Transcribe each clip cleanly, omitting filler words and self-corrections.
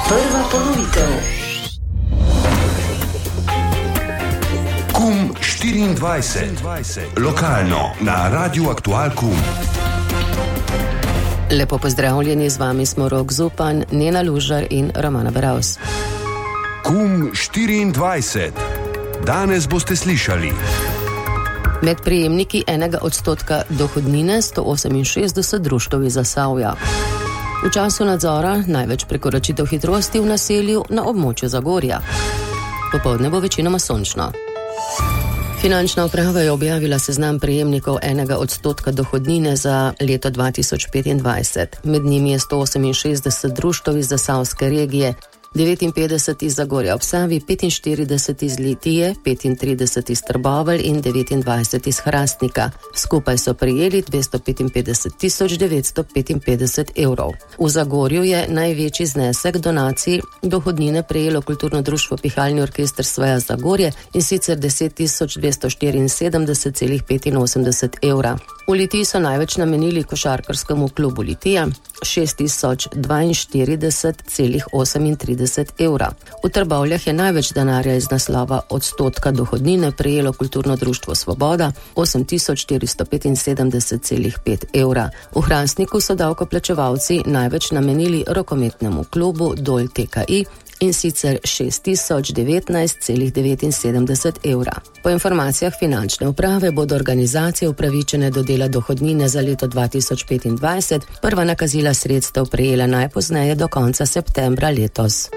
Prva ponovitev. KUM 24. Lokalno na Radiu Aktual KUM. Lepo pozdravljeni, z vami smo Rok Zupan, Nena Lužar in Romana Beravs. KUM 24. Danes boste slišali. Med prejemniki 1% dohodnine 168 društev iz Zasavja. V času nadzora največ prekoračitev hitrosti v naselju na območju Zagorja. Popoldne bo večinoma sončno. Finančna uprava je objavila seznam prejemnikov 1% dohodnine za leto 2025. Med njimi je 168 društev iz Zasavske regije, 59 iz Zagorja ob Savi, 45 iz Litije, 35 iz Trbovelj in 29 iz Hrastnika. Skupaj so prejeli 255.955 evrov. V Zagorju je največji znesek donacij dohodnine prejelo kulturno društvo Pihalni orkester Sveja Zagorje, in sicer 10.274,85 evra. V Litiji so največ namenili košarkarskemu klubu Litija, 6.042,38 evra. V Trbovljah je največ denarja iz naslova odstotka dohodnine prejelo kulturno društvo Svoboda, 8.475,5 evra. V Hrastniku so davkoplačevalci največ namenili rokometnemu klubu Dol TKI, in sicer 6.019,79 evra. Po informacijah finančne uprave bodo organizacije upravičene do dela dohodnine za leto 2025 prva nakazila sredstev prejela najpozneje do konca septembra letos.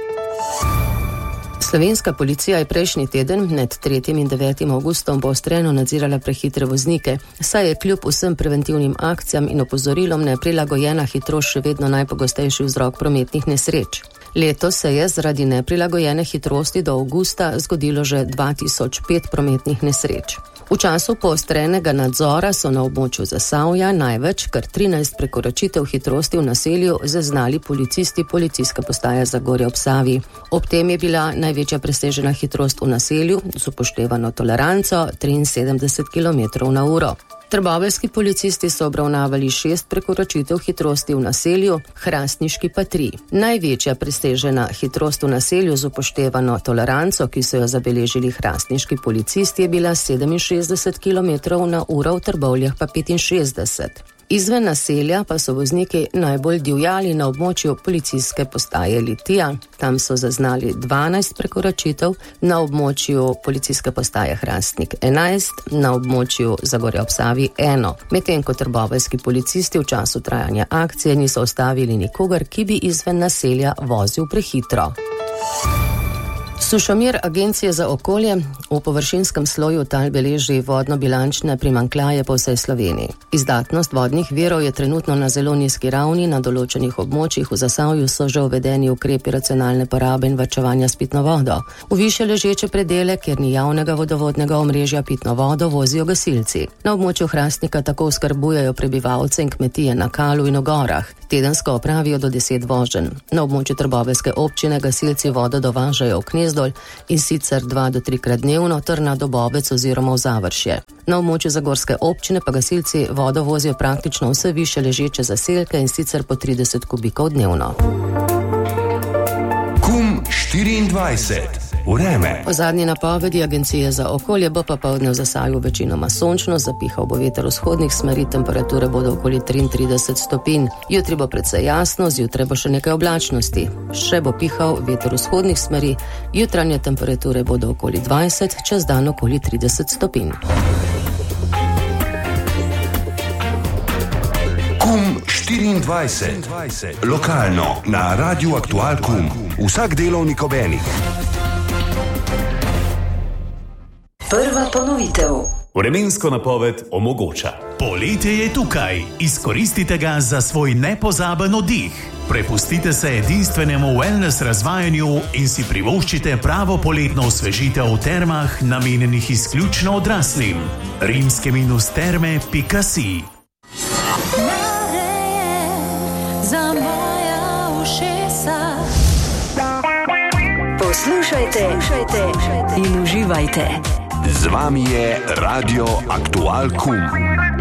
Slovenska policija je prejšnji teden med 3. in 9. avgustom poostreno nadzirala prehitre voznike, saj je kljub vsem preventivnim akcijam in opozorilom neprilagojena hitrost še vedno najpogostejši vzrok prometnih nesreč. Letos se je zaradi neprilagojene hitrosti do avgusta zgodilo že 2005 prometnih nesreč. V času poostrenega nadzora so na območju Zasavja največ, kar 13 prekoračitev hitrosti v naselju, zaznali policisti Policijske postaje Zagorje ob Savi. Ob tem je bila največja presežena hitrost v naselju z upoštevano toleranco 73 km/h. Trboveljski policisti so obravnavali 6 prekoračitev hitrosti v naselju, hrastniški pa 3. Največja presežena hitrost v naselju z upoštevano toleranco, ki so jo zabeležili hrastniški policisti, je bila 67 km/h, v Trbovljah pa 65. Izven naselja pa so vozniki najbolj divjali na območju Policijske postaje Litija. Tam so zaznali 12 prekoračitev, na območju Policijske postaje Hrastnik 11, na območju Zagorja ob Savi 1. Medtem ko trboveljski policisti v času trajanja akcije niso ustavili nikogar, ki bi izven naselja vozil prehitro. Sušomir Agencije za okolje v površinskem sloju tal beleži vodno-bilančne primanjkljaje po vsej Sloveniji. Izdatnost vodnih virov je trenutno na zelo nizki ravni, na določenih območjih v Zasavju so že uvedeni ukrepi racionalne porabe in varčevanja s pitno vodo. V višje ležeče predele, kjer ni javnega vodovodnega omrežja, pitno vodo vozijo gasilci. Na območju Hrastnika tako oskrbujejo prebivalce in kmetije na Kalu in v gorah. Tedensko opravijo do 10 voženj. Na območju Trboveljske občine gasilci vodo dovažajo v Knezdolj, in sicer 2 do 3 krat dnevno, ter na Dobovec oziroma v Završje. Na območju Zagorske občine pa gasilci vodo vozijo praktično vse više ležeče zaselke, in sicer po 30 kubikov dnevno. KUM 24. Vreme. Po zadnji napovedi Agencije za okolje bo popoldne v Zasavju večinoma sončno, zapihal bo veter vzhodnih smeri, temperature bodo okoli 33 stopinj. Jutri bo precej jasno, zjutraj bo še nekaj oblačnosti. Še bo pihal veter vzhodnih smeri, jutranje temperature bodo okoli 20, čez dan okoli 30 stopinj. KUM 24. Lokalno na Radiu Aktual KUM. Vsak delovnik ob enih. Prva ponovitev. Vremensko napoved omogoča. Poletje je tukaj. Izkoristite ga za svoj nepozaben oddih. Prepustite se edinstvenemu wellness razvajanju in si privoščite pravo poletno osvežitev v termah, namenjenih izključno odraslim. rimske-terme.si. Poslušajte in uživajte. Z vami je Radio Aktual KUM.